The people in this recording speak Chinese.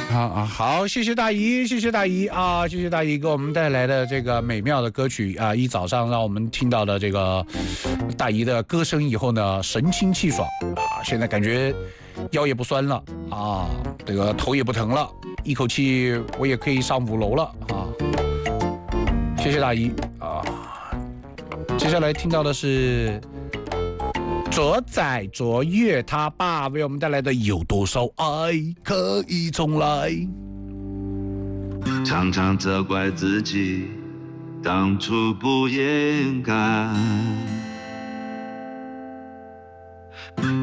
好，谢谢大姨，谢谢大姨啊，谢谢大姨给我们带来的这个美妙的歌曲啊！一早上让我们听到了这个大姨的歌声以后呢，神清气爽啊！现在感觉腰也不酸了啊，这个头也不疼了，一口气我也可以上5楼了啊！谢谢大姨啊！接下来听到的是卓仔卓越他爸为我们带来的有多少爱可以重来， 常常责怪自己当初不应该